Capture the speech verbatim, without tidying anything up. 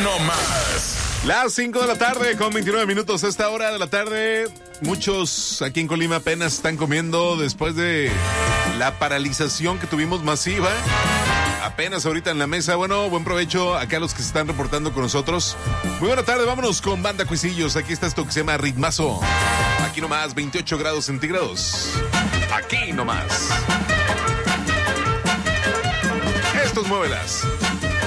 no más. Las cinco de la tarde con veintinueve minutos. A esta hora de la tarde, muchos aquí en Colima apenas están comiendo después de la paralización que tuvimos masiva. Apenas ahorita en la mesa. Bueno, buen provecho acá a los que se están reportando con nosotros. Muy buena tarde, vámonos con Banda Cuisillos. Aquí está esto que se llama Ritmazo. Aquí nomás, veintiocho grados centígrados. Aquí nomás. Estos muévelas.